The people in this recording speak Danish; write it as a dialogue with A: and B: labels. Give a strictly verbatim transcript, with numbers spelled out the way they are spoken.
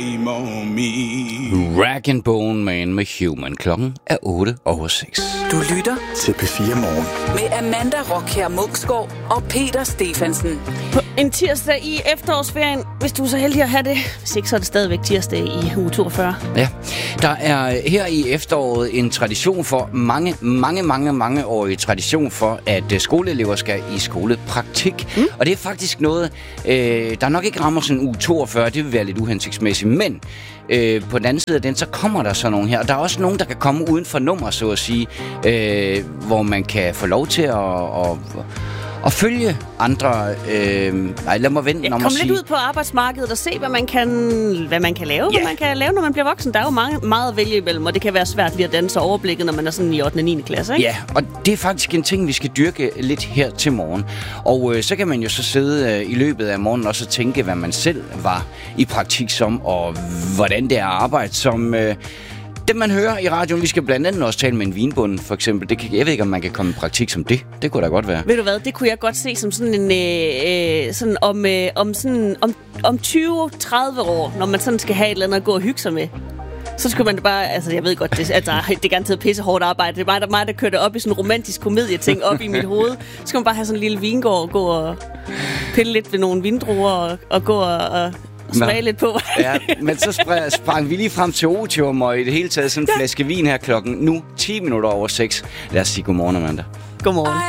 A: Rag and Bone Man med Human. Klokken er otte over seks.
B: Du lytter
C: til P fire Morgen
B: med Amanda Rockher Munksgaard og Peter Stephansen.
D: På en tirsdag i efterårsferien, hvis du er så heldig at have det. Hvis ikke, så er det stadigvæk tirsdag i uge toogfyrre.
A: Ja, der er her i efteråret en tradition for, mange, mange, mange, mange årige tradition for, at skoleelever skal i skolepraktik. Mm. Og det er faktisk noget, øh, der nok ikke rammer sådan uge toogfyrre, det vil være lidt uhensigtsmæssigt, men øh, på den anden side af den, så kommer der så nogen her. Og der er også nogen, der kan komme uden for nummer, så at sige, øh, hvor man kan få lov til at... at Og følge andre... Øh, nej, lad mig vente
D: ja,
A: om
D: kom
A: at
D: lidt
A: sige...
D: ud på arbejdsmarkedet og se, hvad man kan, hvad man kan lave,
A: Ja.
D: hvad man kan lave, når man bliver voksen. Der er jo mange, meget at vælge imellem, og det kan være svært lige at danse overblikket, når man er sådan i ottende og niende klasse, ikke?
A: Ja, og det er faktisk en ting, vi skal dyrke lidt her til morgen. Og øh, så kan man jo så sidde øh, i løbet af morgenen og så tænke, hvad man selv var i praktik som, og hvordan det er at arbejde som... Øh, Det, man hører i radioen, vi skal blandt andet også tale med en vinbonde, for eksempel. Det kan, jeg ved ikke, om man kan komme i praktik som det. Det kunne da godt være.
D: Ved du hvad, det kunne jeg godt se som sådan en, øh, øh, sådan om, øh, om, sådan, om, om tyve til tredive år, når man sådan skal have et eller andet at gå og hygge sig med. Så skulle man det bare, altså jeg ved godt, det, altså, det er garanteret pisse hårdt arbejde. Det er mig, der, mig, der kører det op i sådan en romantisk komedieting op i mit hoved. Så skal man bare have sådan en lille vingård og gå og pille lidt ved nogle vindruer og, og gå og... og smage lidt på.
A: Ja, men så sprang, sprang vi lige frem til otium, og i det hele taget sådan en flaske vin her klokken nu ti minutter over seks. Lad os sige godmorgen, Amanda.
D: Godmorgen.